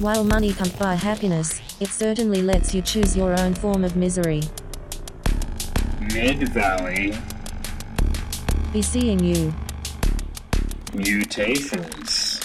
While money can't buy happiness, it certainly lets you choose your own form of misery. Mid-Valley. Be seeing you. Mutations.